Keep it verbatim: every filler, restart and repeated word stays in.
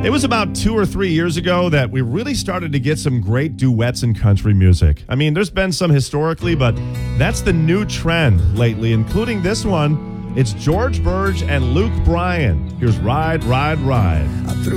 It was about two or three years ago that we really started to get some great duets in country music. I mean, there's been some historically, but that's the new trend lately, including this one. It's George Burge and Luke Bryan. Here's Ride, Ride, Ride.